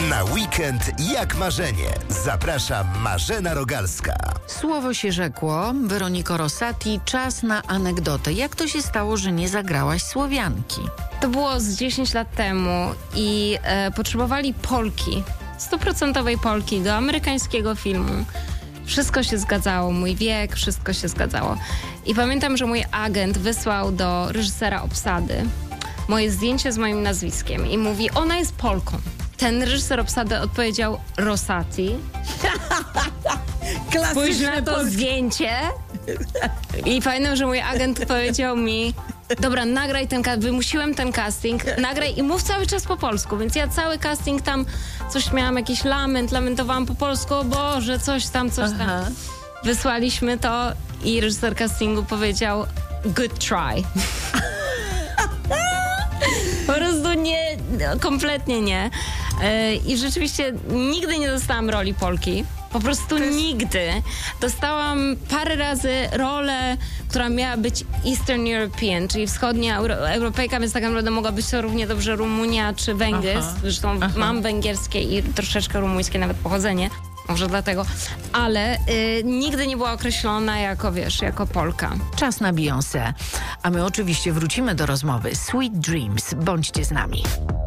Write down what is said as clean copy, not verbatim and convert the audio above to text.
Na weekend jak marzenie. Zaprasza Marzena Rogalska. Słowo się rzekło. Weroniko Rosati, czas na anegdotę. Jak to się stało, że nie zagrałaś Słowianki? To było z 10 lat temu i potrzebowali Polki, 100% Polki do amerykańskiego filmu. Wszystko się zgadzało, mój wiek, wszystko się zgadzało. I pamiętam, że mój agent wysłał do reżysera obsady moje zdjęcie z moim nazwiskiem i mówi, ona jest Polką. Ten reżyser obsady odpowiedział Rosati. Spójrz na to zdjęcie. I pamiętam, że mój agent powiedział mi, dobra, nagraj ten casting, wymusiłem ten casting, nagraj i mów cały czas po polsku. Więc ja cały casting tam coś miałam, jakiś lamentowałam po polsku, o Boże, coś tam. Wysłaliśmy to i reżyser castingu powiedział good try. Po prostu nie, kompletnie nie. I rzeczywiście nigdy nie dostałam roli Polki. Po prostu nigdy. Dostałam parę razy rolę, która miała być Eastern European, czyli wschodnia Europejka, więc tak naprawdę mogła być to równie dobrze Rumunia czy Węgier. Zresztą mam węgierskie i troszeczkę rumuńskie nawet pochodzenie. Może dlatego. Ale nigdy nie była określona jako, jako Polka. Czas na Beyoncé. A my oczywiście wrócimy do rozmowy. Sweet Dreams. Bądźcie z nami.